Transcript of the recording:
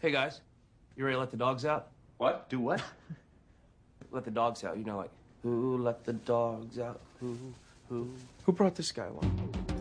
Hey guys, you ready to let the dogs out? What? Do what? Let the dogs out. You know, like, who let the dogs out? Who? Who brought this guy along?